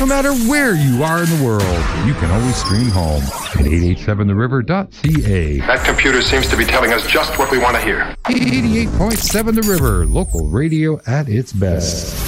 No matter where you are in the world, you can always stream home at 887theriver.ca. That computer seems to be telling us just what we want to hear. 88.7 The River, local radio at its best.